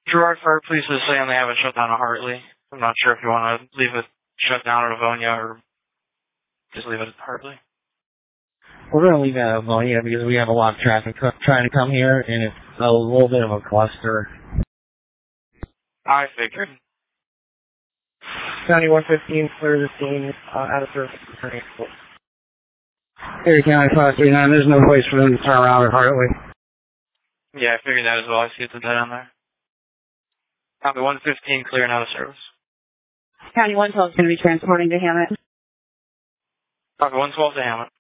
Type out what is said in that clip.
Gerard Fire Police is saying they haven't shut down at Hartley. I'm not sure if you want to leave it shut down at Avonia or just leave it at Hartley. We're going to leave it at Avonia because we have a lot of traffic trying to come here, and it's a little bit of a cluster. I figured. County 115, clear the scene, out of service. Erie County 539, there's no place for them to turn around at Hartley. Yeah, I figured that as well. I see it's a dead on there. County 115, clear and out of service. County 112 is going to be transporting to Hammett. County 112 to Hammett.